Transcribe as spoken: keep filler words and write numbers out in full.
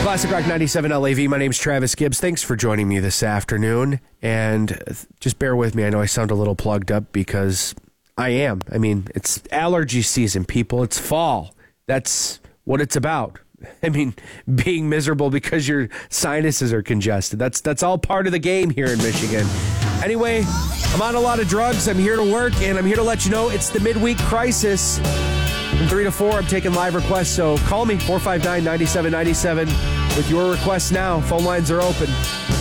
Classic Rock ninety-seven L A V. My name's Travis Gibbs. Thanks for joining me this afternoon. And just bear with me. I know I sound a little plugged up because I am. I mean, it's allergy season, people. It's fall. That's what it's about. I mean, being miserable because your sinuses are congested. That's that's all part of the game here in Michigan. Anyway, I'm on a lot of drugs. I'm here to work, and I'm here to let you know it's the midweek crisis. From three to four, I'm taking live requests, so call me, four five nine, nine seven nine seven, with your requests now. Phone lines are open.